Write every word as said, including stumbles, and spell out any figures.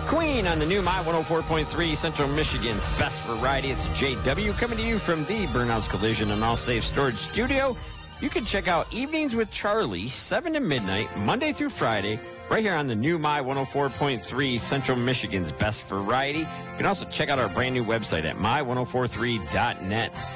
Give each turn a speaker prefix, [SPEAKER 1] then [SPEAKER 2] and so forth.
[SPEAKER 1] Queen on the new My one oh four point three, Central Michigan's best variety. It's J W coming to you from the Burnhouse Collision and All Safe Storage Studio. You can check out Evenings with Charlie, seven to midnight, Monday through Friday, right here on the new My one oh four point three, Central Michigan's best variety. You can also check out our brand new website at my one oh four three dot net.